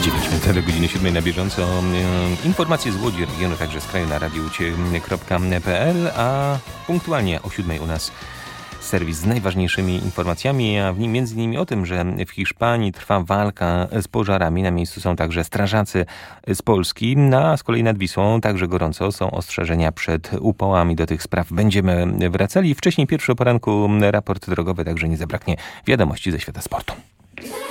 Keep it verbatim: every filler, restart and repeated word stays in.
dziewięć minut do godziny siódmej na bieżąco. Informacje z Łodzi, regionu, także z kraju na radiu u ciebie kropka p l, a punktualnie o siódmej u nas serwis z najważniejszymi informacjami, a w nim między innymi o tym, że w Hiszpanii trwa walka z pożarami. Na miejscu są także strażacy z Polski, a z kolei nad Wisłą także gorąco są ostrzeżenia przed upałami. Do tych spraw będziemy wracali. Wcześniej pierwszy o poranku raport drogowy, także nie zabraknie wiadomości ze świata sportu.